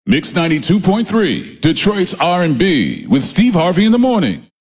Mix 92.3, Detroit's R&B with Steve Harvey in the morning.